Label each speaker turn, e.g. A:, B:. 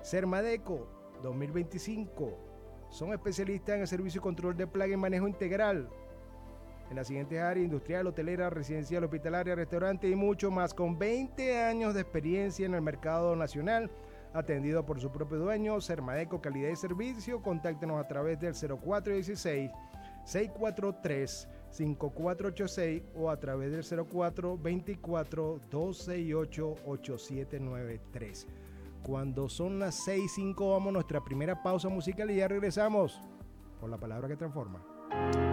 A: Sermadeco 2025. Son especialistas en el servicio y control de plaga y manejo integral en las siguientes áreas: industrial, hotelera, residencial, hospitalaria, restaurante y mucho más, con 20 años de experiencia en el mercado nacional, atendido por su propio dueño. Sermadeco, calidad y servicio. Contáctenos a través del 0416-643-5486 o a través del 0424-268-8793. Cuando son las 6:05 vamos a nuestra primera pausa musical y ya regresamos por La Palabra que Transforma.